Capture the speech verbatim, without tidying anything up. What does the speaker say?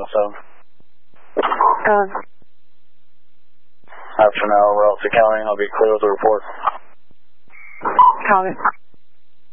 seven. Um, After now, Royalty County, I'll be clear with the report. copy.